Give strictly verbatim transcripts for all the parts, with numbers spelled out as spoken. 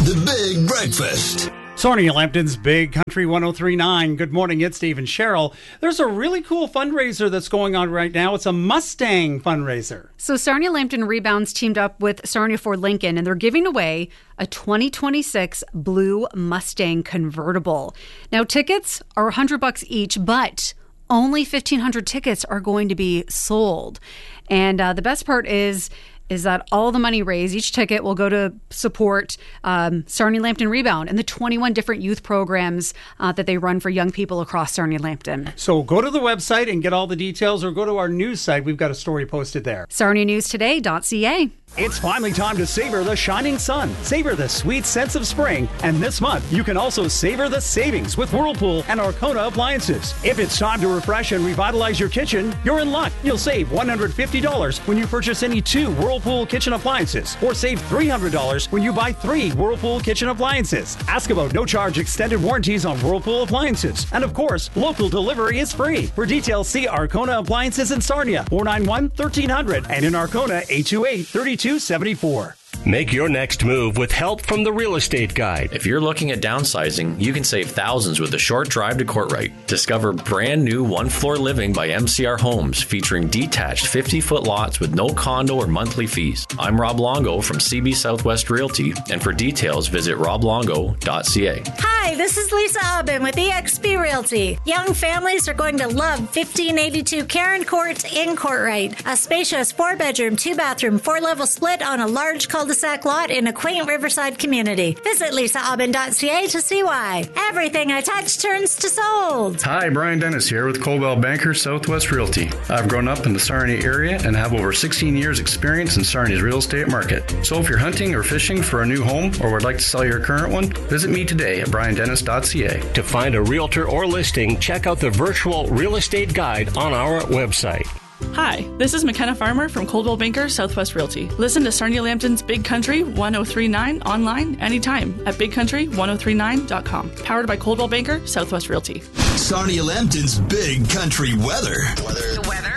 The Big Breakfast. Sarnia Lambton's Big Country one oh three point nine. Good morning, it's Steve and Cheryl. There's a really cool fundraiser that's going on right now. It's a Mustang fundraiser. So Sarnia Lambton Rebounds teamed up with Sarnia Ford Lincoln, and they're giving away a twenty twenty-six blue Mustang convertible. Now, tickets are one hundred bucks each, but only fifteen hundred tickets are going to be sold. And uh, the best part is... is that all the money raised, each ticket will go to support um, Sarnia Lambton Rebound and the twenty-one different youth programs uh, that they run for young people across Sarnia Lambton. So go to the website and get all the details, or go to our news site. We've got a story posted there. sarnia news today dot c a. It's finally time to savor the shining sun, savor the sweet sense of spring, and this month you can also savor the savings with Whirlpool and Arkona appliances. If it's time to refresh and revitalize your kitchen, you're in luck. You'll save one hundred fifty dollars when you purchase any two Whirlpool kitchen appliances, or save three hundred dollars when you buy three Whirlpool kitchen appliances. Ask about no-charge extended warranties on Whirlpool appliances. And of course, local delivery is free. For details, see Arkona Appliances in Sarnia, four nine one, one three hundred, and in Arkona, eight two eight, three two seven four. Make your next move with help from the Real Estate Guide. If you're looking at downsizing, you can save thousands with a short drive to Courtright. Discover brand new one-floor living by M C R Homes, featuring detached fifty-foot lots with no condo or monthly fees. I'm Rob Longo from C B Southwest Realty, and for details, visit rob longo dot c a. Hi, this is Lisa Aubin with E X P Realty. Young families are going to love fifteen eighty-two Karen Court in Courtright. A spacious four-bedroom, two-bathroom, four-level split on a large cul-de-sac lot in a quaint riverside community. Visit lisa aubin dot c a to see why. Everything I touch turns to sold. Hi, Brian Dennis here with Coldwell Banker Southwest Realty. I've grown up in the Sarnia area and have over sixteen years experience in Sarnia's real estate market. So if you're hunting or fishing for a new home or would like to sell your current one, visit me today at brian dennis dot c a. To find a realtor or listing, check out the virtual real estate guide on our website. Hi, this is McKenna Farmer from Coldwell Banker Southwest Realty. Listen to Sarnia Lambton's Big Country one oh three point nine online anytime at big country ten thirty-nine dot com. Powered by Coldwell Banker Southwest Realty. Sarnia Lambton's Big Country weather. Weather. The weather.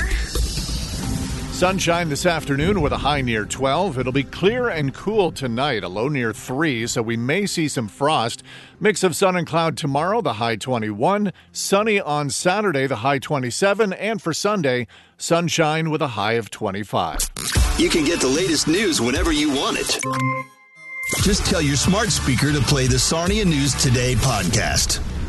Sunshine this afternoon with a high near twelve. It'll be clear and cool tonight, a low near three, so we may see some frost. Mix of sun and cloud tomorrow, the high twenty-one. Sunny on Saturday, the high twenty-seven. And for Sunday, sunshine with a high of twenty-five. You can get the latest news whenever you want it. Just tell your smart speaker to play the Sarnia News Today podcast.